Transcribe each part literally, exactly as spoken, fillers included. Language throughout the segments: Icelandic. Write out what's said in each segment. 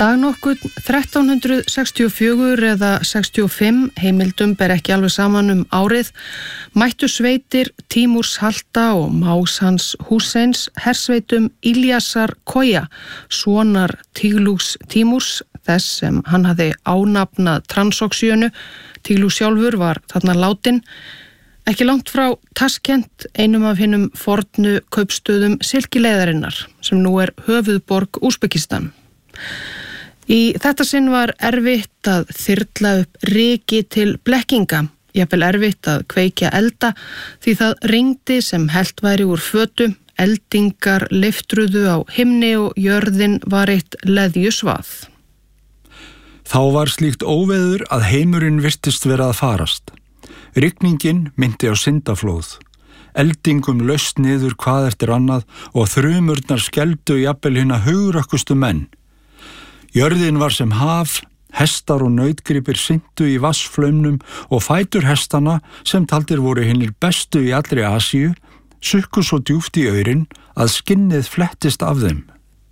Dag nokkurn þrettán hundruð sextíu og fjögur eða sextíu og fimm, heimildum ber ekki alveg saman um árið, mættu sveitir Tímúrs Halta og más hans Húseins hersveitum Ilyasar Koya, sonar Tigluks Tímúrs, þess sem hann hafði ánafnað Transoxíönu. Tigluk sjálfur var þarna látinn. Ekki langt frá Taskent, einum af hinum fornu kaupstöðum Silkileiðarinnar, sem nú er höfuðborg Úsbekistan. Í þetta sinn var erfitt að þyrla upp ryki til blekkinga, jafnvel erfitt að kveikja elda því það rigndi sem hellt væri úr fötu, eldingar leiftruðu á himni og jörðin var eitt leðjusvað. Þá var slíkt óveður að heimurinn virtist vera að farast. Rigningin myndi á syndaflóð. Eldingum laust niður hvað eftir annað og þrumurnar skelfdu jafnvel hina hugrökkustu menn. Jörðin var sem haf, hestar og nautgripir syntu í vassflaumnum og fætur hestana, sem taldir voru hinnir bestu í allri Asíu, sukku svo djúpt í aurinn að skinnið flettist af þeim.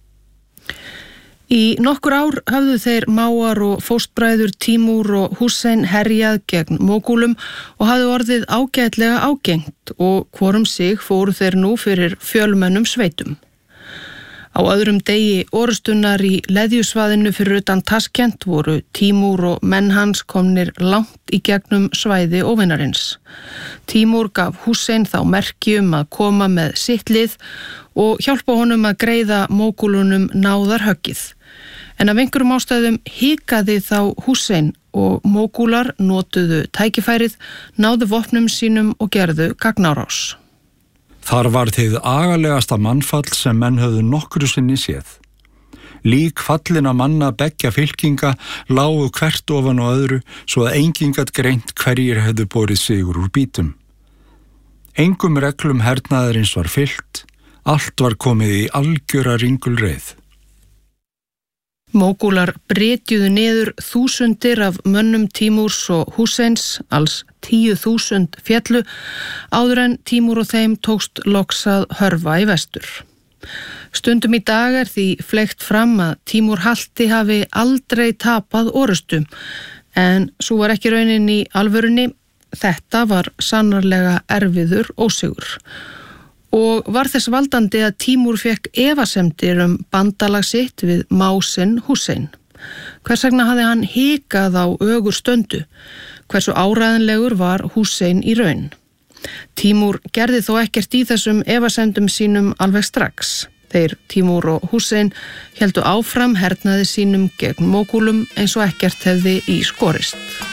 Í nokkur ár höfðu þeir mágar og fóstbræður Tímúr og Húsein herjað gegn Mógúlum og hafðu orðið ágætlega ágengt og hvorum sig fóru þeir nú fyrir fjölmennum sveitum. Á öðrum degi orustunnar í leðjusvaðinu fyrir utan Taskent voru Tímúr og menn hans komnir langt í gegnum svæði óvinarins. Tímúr gaf Húsein þá merki um að koma með sitt lið og hjálpa honum að greiða Mógúlunum náðarhöggið. En af einhverjum ástæðum hikaði þá Húsein og Mógúlar notuðu tækifærið, náðu vopnum sínum og gerðu gagnárás. Þar var þið agalegasta mannfall sem menn höfðu nokkru sinni séð. Lík fallina manna beggja fylkinga lágu hvert ofan á öðru svo að enginn gat greint hverjir hefðu borið sigur úr bítum. Engum reglum hernaðarins var fylgt, allt var komið í algjöra ringulreið. Mógúlar brytjuðu niður þúsundir af mönnum Tímúrs og Húseins, alls tíu þúsund féllu, áður en Tímúr og þeim tókst loks að hörfa í vestur. Stundum í dag er því fleygt fram að Tímúr Halti hafi aldrei tapað orustu, en svo var ekki raunin í alvörunni. Þetta var sannarlega erfiður ósigur. Og var þess valdandi að Tímúr fekk efasemdir um bandalag sitt við másinn Húsein. Hvers vegna hafði hann hikað á ögur stöndu? Hversu áræðanlegur var Húsein í raun? Tímúr gerði þó ekkert í þessum efasemdum sínum alveg strax. Þeir Tímúr og Húsein héldu áfram hernaði sínum gegn Mógúlum eins og ekkert hefði í skorist.